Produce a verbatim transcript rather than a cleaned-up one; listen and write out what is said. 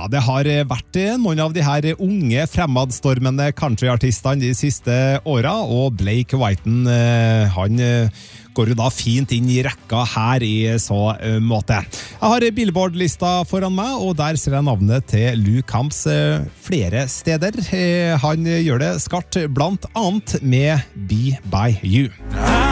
Ja, det har vært noen av de her unge fremadstormende countryartistene de siste åra, og Blake Whiten, han går jo da fint inn i rekka her i så måte. Jeg har Billboard-lista foran meg, og der ser jeg navnet til Luke Combs flere steder. Han gjør det skarpt, blant annet med Be By You.